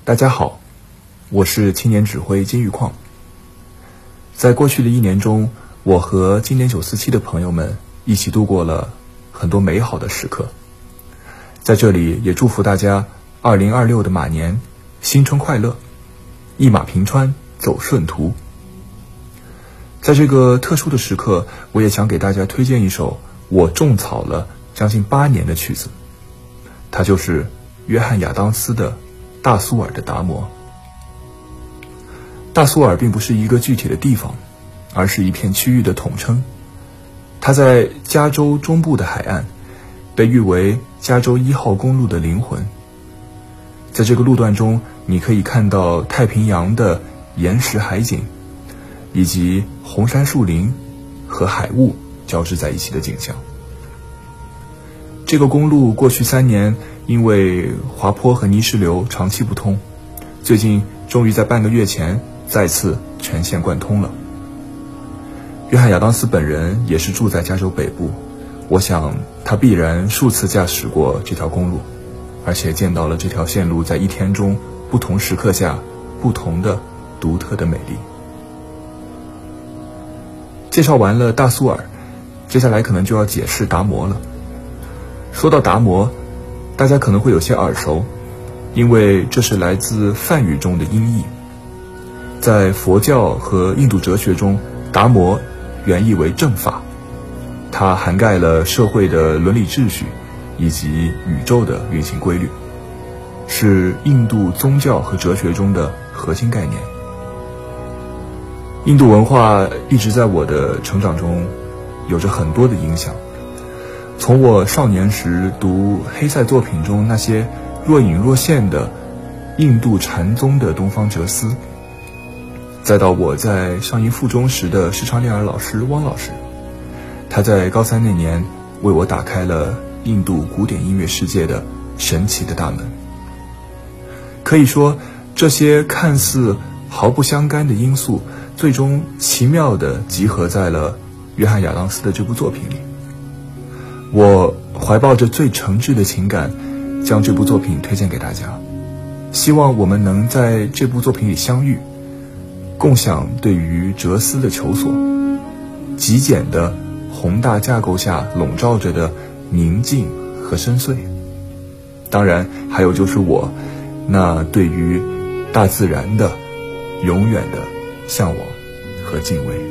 大家好，我是青年指挥金玉矿。在过去的1年中，我和经典947的朋友们一起度过了很多美好的时刻。在这里也祝福大家2026的马年新春快乐，一马平川走顺途。在这个特殊的时刻，我也想给大家推荐一首我种草了将近8年的曲子，它就是约翰亚当斯的大苏尔的达摩。大苏尔并不是一个具体的地方，而是一片区域的统称。它在加州中部的海岸，被誉为加州1号公路的灵魂。在这个路段中，你可以看到太平洋的岩石海景，以及红杉树林和海雾交织在一起的景象。这个公路过去3年因为滑坡和泥石流长期不通，最近终于在半个月前再次全线贯通了。约翰亚当斯本人也是住在加州北部，我想他必然数次驾驶过这条公路，而且见到了这条线路在一天中不同时刻下不同的独特的美丽。介绍完了大苏尔，接下来可能就要解释达摩了。说到达摩，大家可能会有些耳熟，因为这是来自梵语中的音译。在佛教和印度哲学中，达摩原意为正法，它涵盖了社会的伦理秩序以及宇宙的运行规律，是印度宗教和哲学中的核心概念。印度文化一直在我的成长中有着很多的影响，从我少年时读黑塞作品中那些若隐若现的印度禅宗的东方哲思，再到我在上音附中时的视唱练耳老师汪老师，他在高3那年为我打开了印度古典音乐世界的神奇的大门。可以说，这些看似毫不相干的因素，最终奇妙地集合在了约翰亚当斯的这部作品里。我怀抱着最诚挚的情感，将这部作品推荐给大家，希望我们能在这部作品里相遇，共享对于哲思的求索，极简的宏大架构下笼罩着的宁静和深邃。当然还有就是我那对于大自然的永远的向往和敬畏。